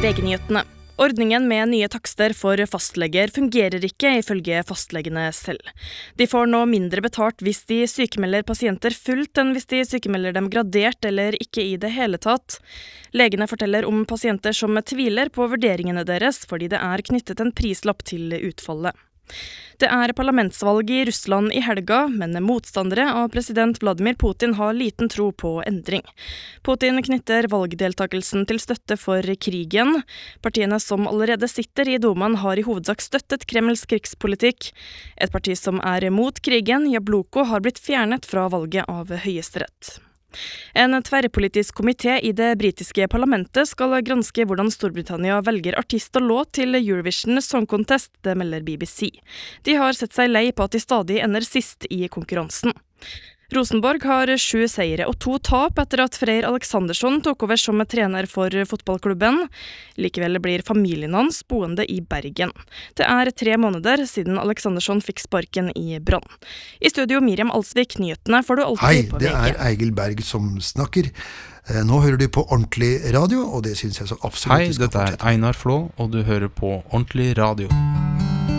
VG-nyhetene. Ordningen med nye takster for fastleger fungerer ikke ifølge fastlegene selv. De får nå mindre betalt hvis de sykemelder pasienter fullt enn hvis de sykemelder dem gradert eller ikke i det hele tatt. Legene forteller om pasienter som tviler på vurderingene deres fordi det er knyttet en prislapp til utfallet. Det er parlamentsvalg i Russland i helga, men motstandere av president Vladimir Putin har liten tro på endring. Putin knytter valgdeltakelsen til støtte for krigen. Partiene som allerede sitter i Dumaen har i hovedsak støttet Kremls krigspolitikk. Et parti som er mot krigen, Jabloko, har blitt fjernet fra valget av Høyesterett. En tverrpolitisk komité i det britiske parlamentet skal granske hvordan Storbritannia velger artist og låt til Eurovision Song Contest, det melder BBC. De har sett seg lei på at de stadig ender sist i konkurransen. Rosenborg har 7 seire og 2 tap etter at Freyr Alexandersson tok over som trener for fotballklubben. Likevel blir familien hans boende i Bergen. Det er 3 måneder siden Alexandersson fikk sparken i Brann. I studio Miriam Alsvik, nyhetene får du alltid på VG. Hei, det er Eigil Berg som snakker. Nå hører du på Ordentlig Radio, og det synes jeg så absolutt Hei, dette er Einar Flå, og du hører på Ordentlig Radio.